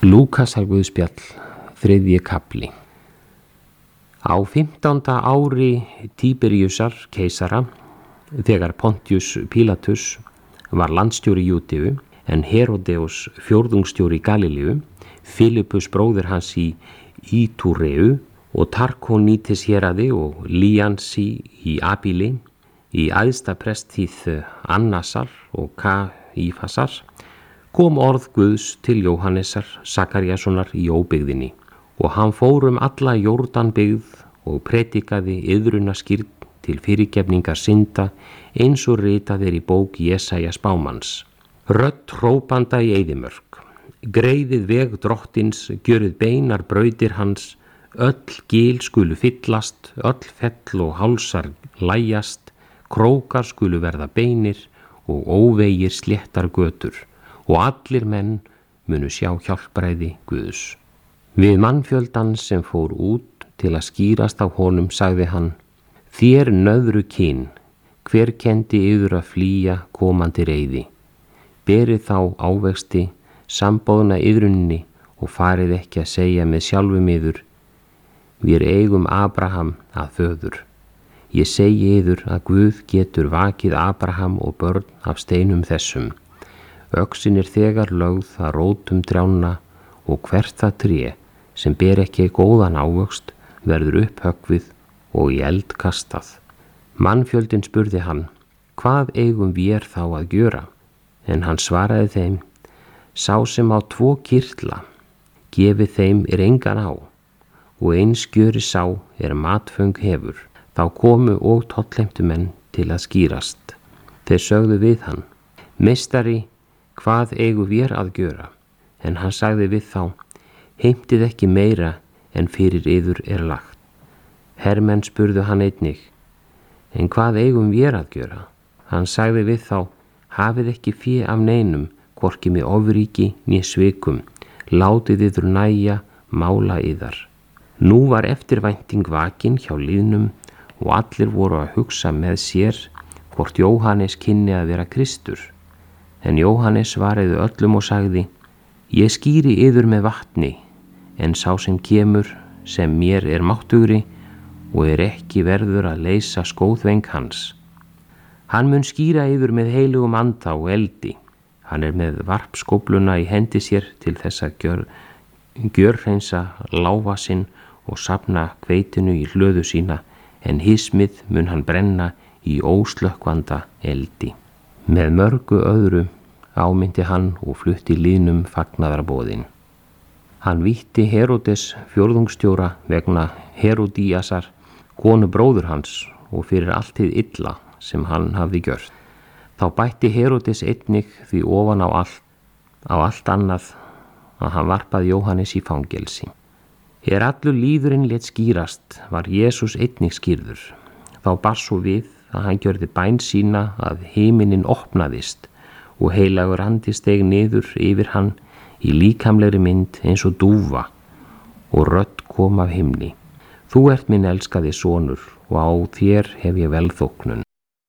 Lúkasar guðspjall, 3. kafli. Á 15. ári Tíberíusar keisara, þegar Pontius Pílatus var landstjóri Júdeu, en Herodeus fjórðungsstjóri Galileu, Filippus bróðir hans í Ítúreu og Tarkonýtis héraði og Líansi í Abíli, í æðsta presttíð Annasar og Kaífasar, kom orð Guðs til Jóhannesar Sakaríassonar í óbyggðinni, og hann fór alla Jórdanbyggð og predikaði iðrunaskírn til fyrirgefningar synda, eins og ritað í bók Jesaja spámanns. Rödd hrópanda í eyðimörk: greiðið veg drottins, gjörið beinar brautir hans, öll gil skulu fyllast, öll fell og hálsar lægjast, krókar skulu verða beinir og óvegir sléttar götur, og allir menn munu sjá hjálpræði Guðs. Við mannfjöldan sem fór út til að skýrast á honum sagði hann: þér nöðru kyn, hver kendi yður að flýja komandi reiði? Berið þá ávexti, sambóðna iðrunni og farið ekki að segja með sjálfum yður: við eigum Abraham að föður. Ég segi yður að Guð getur vakið Abraham og börn af steinum þessum. Öxin þegar lögð að rótum trjánna, og hvert það tré sem ber ekki góðan ávöxt verður upphöggvið og í eld kastað. Mannfjöldin spurði hann: hvað eigum vér þá að gjöra? En hann svaraði þeim: sá sem á 2 kirtla, gefið þeim engan á, og eins gjöri sá matföng hefur. Þá komu og tollheimtumenn til að skýrast. Þeir sögðu við hann: meistari, hvað eigum vér að gjöra? En hann sagði við þá: heimtið ekki meira en fyrir yður lagt. Hermenn spurðu hann einnig: en hvað eigum vér að gjöra? Hann sagði við þá: hafið ekki fé af neinum, hvorki með ofríki né svikum, látið yður nægja mála yðar. Nú var eftirvænting vakin hjá lýðnum, og allir voru að hugsa með sér hvort Jóhannes kynni að vera Kristur. En Jóhannes svaraði öllum og sagði: ég skýri yður með vatni, en sá sem kemur, sem mér máttugri og ekki verður að leysa skóðveng hans. Hann mun skýra yður með heilugum anda og eldi. Hann með varpskófluna í hendi sér til þess að gjörhreinsa láfa sinn og safna hveitinu í hlöðu sína, en hismið mun hann brenna í óslökkvanda eldi. Með mörgu öðru ámyndi hann og flutti lýðnum fagnaðarboðin. Hann vítti Herodes fjórðungsstjóra vegna Herodíasar, konu bróður hans, og fyrir allt hið illa sem hann hafði gjört. Þá bætti Herodes einnig því ofan á allt annað að hann varpaði Jóhannes í fangelsi. Allur lýðurinn lét skýrast, var Jesús einnig skýrður. Þá bar svo við að hann gjörði bæn sína að himinin opnaðist, og heilagur andi steig niður yfir hann í líkamlegri mynd eins og dúfa, og rödd kom af himni: þú ert minn elskaði sonur, og á þér hef ég velþóknun.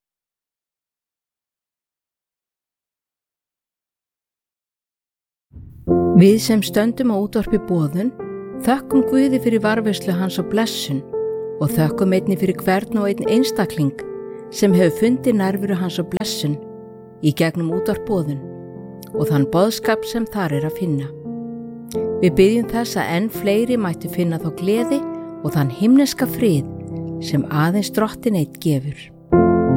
Við sem stöndum á útvarpi boðun þökkum Guði fyrir varðveislu hans á blessun, og þökkum einnig fyrir hvern og einn einstakling sem hefur fundið nærveru hans á blessun í gegnum útvarp boðun og þann boðskap sem þar að finna. Við biðjum þess að enn fleiri mættu finna þá gleði og þann himneska frið sem aðeins Drottinn einn gefur.